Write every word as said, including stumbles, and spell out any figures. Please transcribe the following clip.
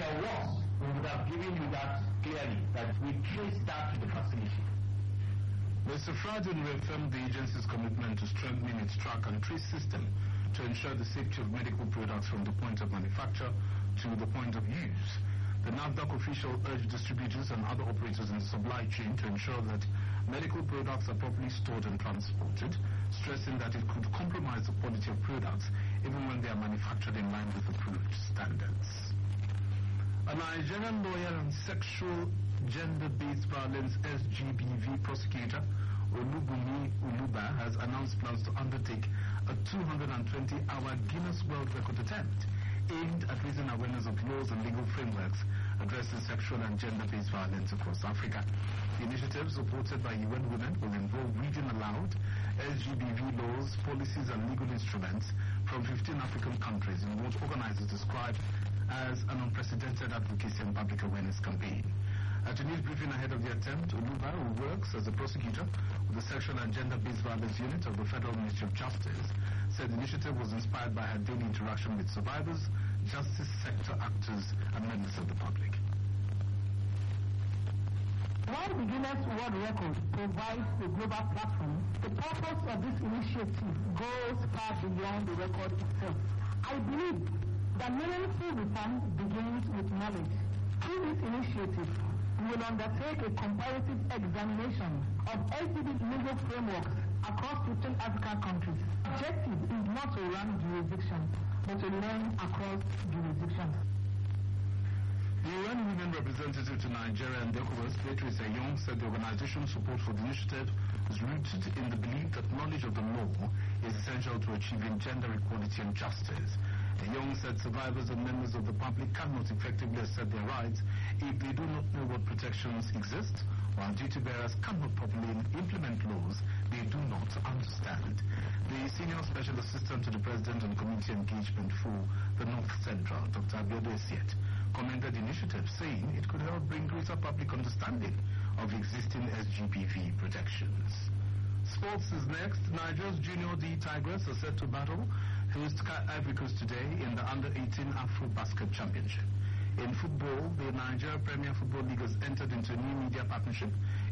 there was, we would have given you that clearly, that we trace that to the facility. Mister Fradin reaffirmed the agency's commitment to strengthening its track and trace system to ensure the safety of medical products from the point of manufacture to the point of use. The NAFDAC official urged distributors and other operators in the supply chain to ensure that medical products are properly stored and transported, stressing that it could compromise the quality of products even when they are manufactured in line with approved standards. A Nigerian lawyer and sexual gender-based violence S G B V prosecutor Olubunmi Uluba has announced plans to undertake a two hundred twenty hour Guinness World Record attempt aimed at raising awareness of laws and legal frameworks addressing sexual and gender-based violence across Africa. The initiative, supported by U N Women, will involve reading aloud S G B V laws, policies and legal instruments from fifteen African countries in what organizers describe as an unprecedented advocacy and public awareness campaign. At a news briefing ahead of the attempt, Uluba, who works as a prosecutor with the Sexual and Gender-Based Violence Unit of the Federal Ministry of Justice, said the initiative was inspired by her daily interaction with survivors, justice sector actors, and members of the public. While the Guinness World Record provides a global platform, the purpose of this initiative goes far beyond the record itself. I believe that meaningful reform begins with knowledge. Through this initiative, we will undertake a comparative examination of S G B V legal frameworks across fifteen African countries. The objective is not to run jurisdictions, but to learn across jurisdictions. The U N Women representative to Nigeria and ECOWAS, Beatrice Young, said the organization's support for the initiative is rooted in the belief that knowledge of the law is essential to achieving gender equality and justice. Young said survivors and members of the public cannot effectively assert their rights if they do not know what protections exist, while duty bearers cannot properly implement laws they do not understand. The Senior Special Assistant to the President on Community Engagement for the North Central, Doctor Abiodun Esiet, commended the initiative, saying it could help bring greater public understanding of existing S G B V protections. Sports is next. Nigeria's Junior D Tigers are set to battle host Ivory Coast today in the under eighteen Afro Basket Championship. In football, the Nigeria Premier Football League has entered into a new media partnership